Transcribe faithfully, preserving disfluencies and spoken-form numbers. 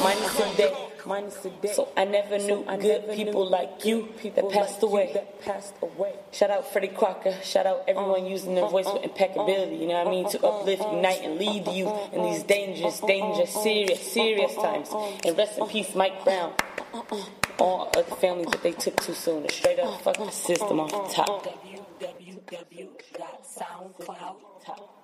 minus a day. Minus a day. So I never knew so I good never people like you people that passed like away. That passed away. Shout out Freddie Crocker. Shout out everyone uh, using their uh, voice uh, with impeccability. You know what I mean? To uplift, unite, and lead you in these dangerous, dangerous, serious, serious times. And rest in peace, Mike Brown. All other families that they took too soon. And straight up fuck the system off the top. w w w dot soundcloud dot com